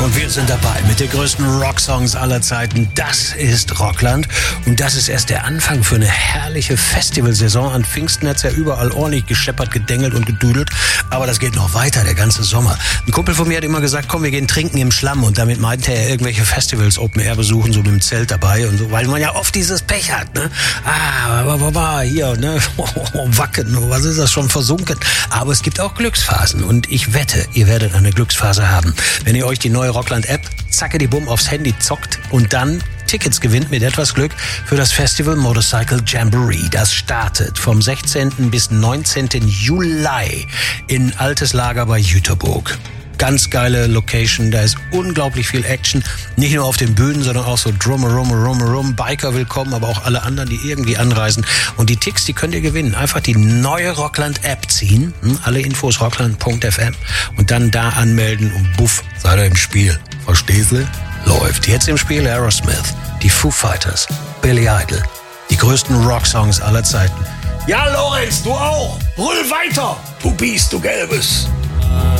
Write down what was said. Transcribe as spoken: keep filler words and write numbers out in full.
Und wir sind dabei mit den größten Rocksongs aller Zeiten. Das ist Rockland. Und das ist erst der Anfang für eine herrliche Festivalsaison. An Pfingsten hat's ja überall ordentlich gescheppert, gedengelt und gedudelt. Aber das geht noch weiter, der ganze Sommer. Ein Kumpel von mir hat immer gesagt, komm, wir gehen trinken im Schlamm. Und damit meinte er irgendwelche Festivals Open Air besuchen, so mit dem Zelt dabei und so. Weil man ja oft dieses Pech hat, ne? Ah, wa, wa, wa, hier, ne? Wacken, was ist das schon versunken? Aber es gibt auch Glücksphasen. Und ich wette, ihr werdet eine Glücksphase haben. Wenn ihr euch die neue Rockland-App zacke die Bumm aufs Handy zockt und dann Tickets gewinnt mit etwas Glück für das Festival Motorcycle Jamboree. Das startet vom sechzehnten bis neunzehnten Juli in Altes Lager bei Jüterburg. Ganz geile Location, da ist unglaublich viel Action. Nicht nur auf den Bühnen, sondern auch so drumherum, rum, Biker willkommen, aber auch alle anderen, die irgendwie anreisen. Und die Ticks, die könnt ihr gewinnen. Einfach die neue Rockland-App ziehen. Hm, alle Infos rockland punkt f m und dann da anmelden und buff, seid ihr im Spiel. Verstehst du? Läuft. Jetzt im Spiel Aerosmith, die Foo Fighters, Billy Idol, die größten Rocksongs aller Zeiten. Ja, Lorenz, du auch. Brüll weiter, du Biest, du Gelbes.